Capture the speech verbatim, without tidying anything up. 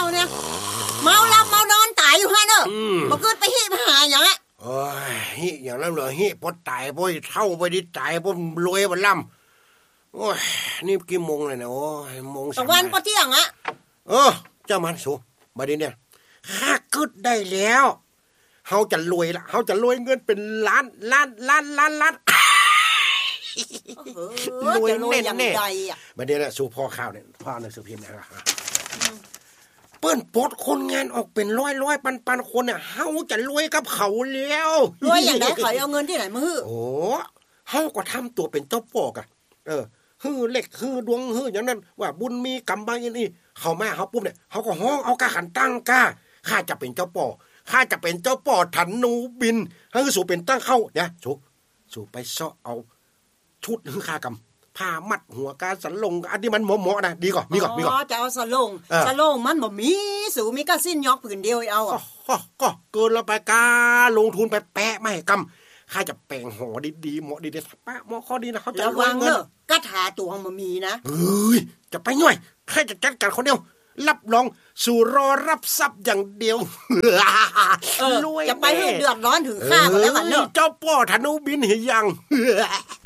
เนี่ยเมาหลับเมานอนตายอยู่ฮะเนอะบ่เกิดไปหิมาหาหยังอ่ะโอ้ยหิอย่างนั้นเหรอหิบ่ตายบ่เฒ่าบ่ได้ตายบ่รวยบ่ล่ำโอ้ยนี่กี่โมงแล้วเนี่ยโอ้ยโมงตะวันบ่เที่ยงอ่ะเออเจ้ามันสูบัดนี้เนี่ยข้าคิดได้แล้วเฮาจะรวยละเฮาจะรวยเงินเป็นล้านล้านล้านล้านล้านรวยแน่ๆบัดนี้น่ะสู่พ่อข่าวเนี่ยพ่อหนังสือพิมพ์นะเปิ้นปลดคนงานออกเป็นร้อยๆปันๆคนเนี่ยเฮาจะรวยกับเขาแล้วรวยอย่างได๋เขาเอาเงินที่ไหนมาฮื้อโอ้เฮาก็ทำตัวเป็นเจ้าพ่อกะเออฮื้อเล็กฮื้อดวงฮื้ออย่างนั้นว่าบุญมีกรรมบางอย่างนี้เข้ามาเฮาปุ๊บเนี่ยเฮาก็ฮ้องเอากะขันตั้งกะข้าจะเป็นเจ้าป่อข้าจะเป็นเจ้าป่อถันนูบินให้สู่เป็นตั้งเข้าเนี่ยสู่สู่ไปเซาะเอาชุดฮื้อค่ากำผ้ามัดหัวกาสันลงอันนี้มันเหมาะๆนะดีก่อนมีก่อนมีก่อนอ๋อจะเอาสลงสลงมันบ่มีสูมีกะสิ้นยอกผืนเดียวเอาอ่ะก็เกินแล้วไปกาลงทุนไปแปะไม่ให้กำข้าจะแปลงห่อดีๆเหมาะดีๆปะเหมาะข้อดีนะเขาจะระวังเนอะกะถาตัวบ่มีนะเฮ้ยจะไปย่อยข้าจะจัดการคนเดียวรับรองสู่รอรับทรัพย์อย่างเดียวรวยจะไปให้เดือดร้อนถึงข้าก็แล้วกันเนอะเจ้าป่อธนูบินเหียยัง